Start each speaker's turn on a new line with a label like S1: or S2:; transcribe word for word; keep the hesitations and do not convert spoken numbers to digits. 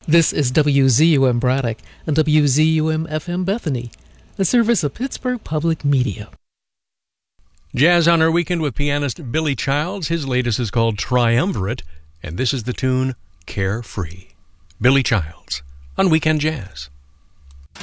S1: This is W Z U M Braddock and W Z U M F M Bethany, a service of Pittsburgh Public Media.
S2: Jazz on our weekend with pianist Billy Childs. His latest is called Triumvirate, and this is the tune Carefree. Billy Childs on Weekend Jazz.